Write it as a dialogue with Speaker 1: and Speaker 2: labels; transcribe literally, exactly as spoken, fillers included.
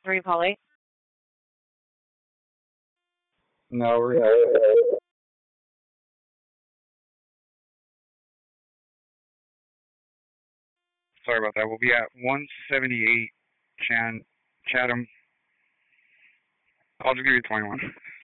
Speaker 1: three, Polly.
Speaker 2: No, we're sorry about that. We'll be at one seventy-eight Chan Chatham. I'll just give you twenty-one.